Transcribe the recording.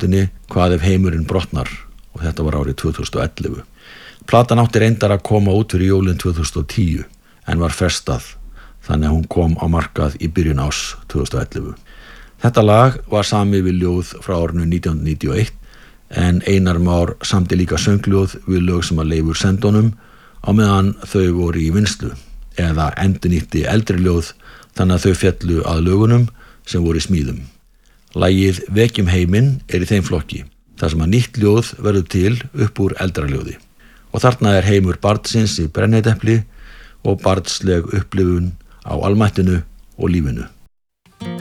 plötunni Hvað ef heimurinn brotnar og þetta var árið 2011. Platan átti reyndar að koma út fyrir jólin 2010 en var frestað þannig að hún kom á markað í byrjun árs 2011. Þetta lag var samið við ljóð frá árinu 1991 en Einar Már samdi líka söngljóð við lög sem að Leifur sendi honum á meðan þau voru í vinnslu eða endurnýtti eldri ljóð þannig að þau féllu að lögunum sem voru í smíðum. Lagið Vekjum heiminn í þeim flokki þar sem að nýtt ljóð verður til upp úr eldra ljóði. Og þarna heimur barnsins í brennidepli og barnsleg upplifun á almættinu og lífinu.